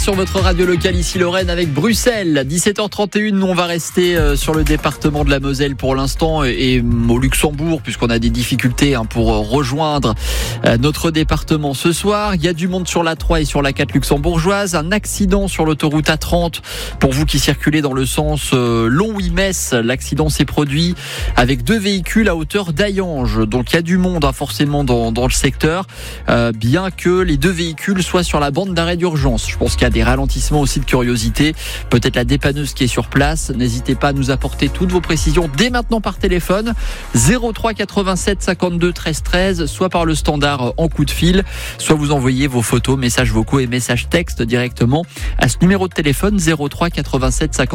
Sur votre radio locale ici Lorraine avec Bruxelles, 17h31, nous on va rester sur le département de la Moselle pour l'instant et au Luxembourg puisqu'on a des difficultés pour rejoindre notre département ce soir. Il y a du monde sur la 3 et sur la 4 luxembourgeoise, un accident sur l'autoroute A30 pour vous qui circulez dans le sens Longwy-Metz. L'accident s'est produit avec 2 véhicules à hauteur d'Hayange, donc il y a du monde forcément dans le secteur, bien que les 2 véhicules soient sur la bande d'arrêt d'urgence. Je pense qu'il y a des ralentissements aussi de curiosité, peut-être la dépanneuse qui est sur place. N'hésitez pas à nous apporter toutes vos précisions dès maintenant par téléphone 03 87 52 13 13, soit par le standard en coup de fil, soit vous envoyez vos photos, messages vocaux et messages textes directement à ce numéro de téléphone 03 87 52